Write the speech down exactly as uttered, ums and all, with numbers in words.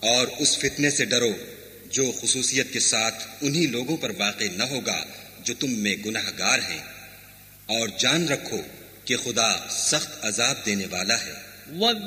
और उस फितने से डरो जो खुसूसियत के साथ उन्हीं लोगों पर वाक़े न होगा जो तुम में गुनहगार हैं, और जान रखो कि खुदा सख्त अजाब देने वाला है।